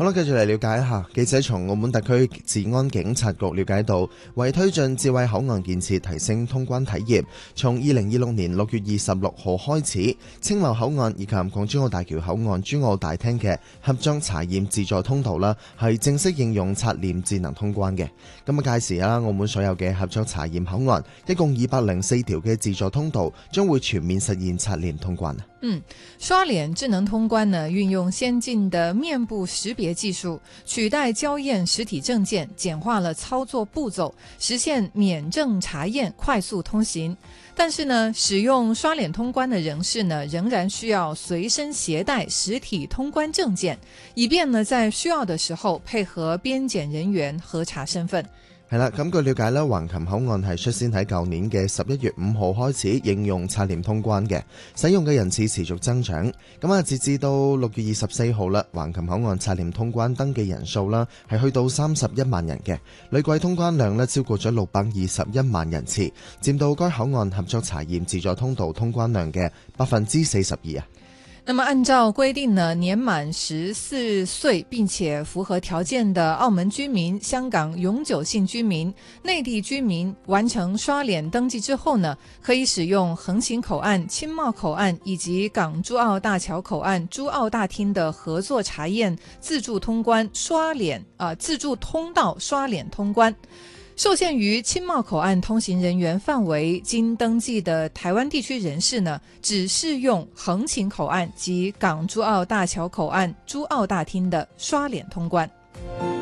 好啦，繼續嚟了解一下。記者從澳門特區治安警察局了解到，為推進智慧口岸建設，提升通關體驗，從2026年6月26號開始，青茂口岸以及港珠澳大橋口岸珠澳大廳嘅合作查驗自助通道啦，係正式應用刷臉智能通關嘅。咁啊，屆時啦，澳門所有嘅合作查驗口岸，一共204條嘅自助通道，將會全面實現刷臉通關。 刷臉智能通關呢，運用先進的面部識別技術，取代膠驗實體證件，簡化了操作步驟，實現免證查驗，快速通行。但是呢，使用刷臉通關的人士呢，仍然需要隨身攜帶實體通關證件，以便呢在需要的時候配合邊檢人員核查身份。 係啦，咁據了解咧，橫琴口岸係率先喺舊年嘅11月5號開始應用刷臉通關嘅，使用嘅人次持續增長。咁啊，截至到6月24號啦，橫琴口岸刷臉通關登記人數啦係去到31萬人嘅，累計通關量咧超過咗621萬人次，佔到該口岸合作查驗自助通道通關量嘅42%啊。 那麼按照規定呢，年滿14歲並且符合條件的澳門居民、香港永久性居民、內地居民完成刷臉登記之後呢，可以使用橫琴口岸、青茂口岸以及港珠澳大橋口岸珠澳大廳的合作查驗自助通關刷臉自助通道刷臉通關。受限於青茂口岸通行人員範圍，經登記的台灣地區人士呢，只適用橫琴口岸及港珠澳大橋口岸珠澳大廳的刷臉通關。